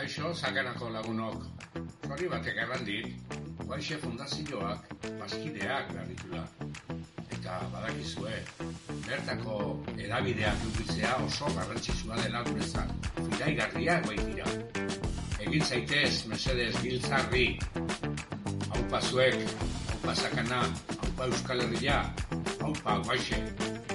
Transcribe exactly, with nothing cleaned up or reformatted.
Kaixo, Sakanako lagunok. Zori batek erran dit, Guaixe fundazioak bazkideak behar ditula. Eta badakizue, bertako edabideak edukitzea oso garrantzitsua dela guretzat. Iraigarriak baitira. Egin zaitez, mesedez, giltzarri. Haupa zuek, haupa Sakana, haupa Euskal Herria, haupa Guaixe.